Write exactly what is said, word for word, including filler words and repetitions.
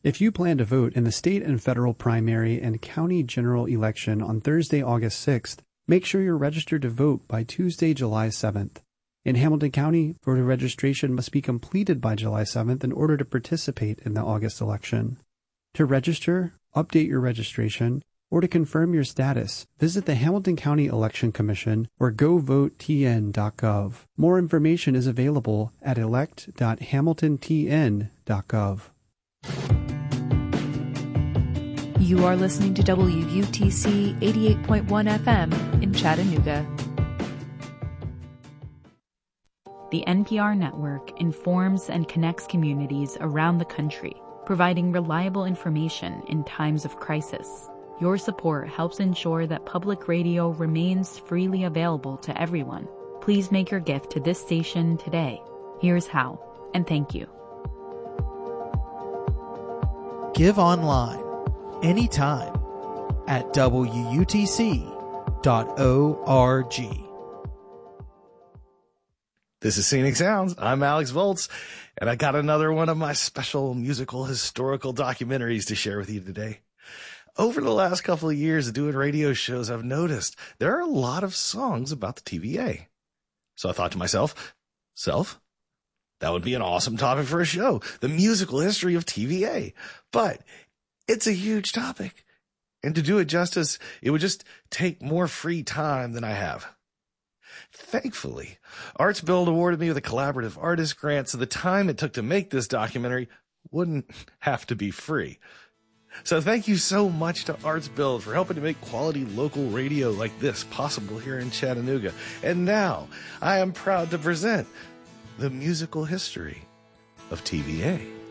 If you plan to vote in the state and federal primary and county general election on Thursday, August sixth, make sure you're registered to vote by Tuesday, July seventh. In Hamilton County, voter registration must be completed by July seventh in order to participate in the August election. To register, update your registration, or to confirm your status, visit the Hamilton County Election Commission or go vote t n dot gov. More information is available at elect dot hamilton t n dot gov. You are listening to W U T C eighty-eight point one F M in Chattanooga. The N P R network informs and connects communities around the country, providing reliable information in times of crisis. Your support helps ensure that public radio remains freely available to everyone. Please make your gift to this station today. Here's how, and thank you. Give online, anytime, at W U T C dot org. This is Scenic Sounds. I'm Alex Volz, and I got another one of my special musical historical documentaries to share with you today. Over the last couple of years of doing radio shows, I've noticed there are a lot of songs about the T V A. So I thought to myself, self, that would be an awesome topic for a show, the musical history of T V A. But it's a huge topic, and to do it justice, it would just take more free time than I have. Thankfully, ArtsBuild awarded me with a collaborative artist grant, so the time it took to make this documentary wouldn't have to be free. So thank you so much to ArtsBuild for helping to make quality local radio like this possible here in Chattanooga. And now, I am proud to present the musical history of T V A.